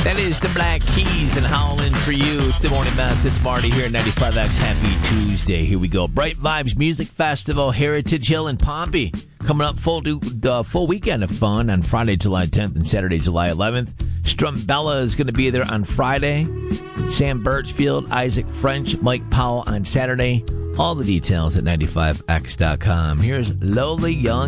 That is the Black Keys and Howlin' for You. It's the morning mess. It's Marty here at 95X. Happy Tuesday. Here we go. Bright Vibes Music Festival, Heritage Hill in Pompey. Coming up full weekend of fun on Friday, July 10th and Saturday, July 11th. Strumbella is going to be there on Friday. Sam Birchfield, Isaac French, Mike Powell on Saturday. All the details at 95X.com. Here's Lola Young.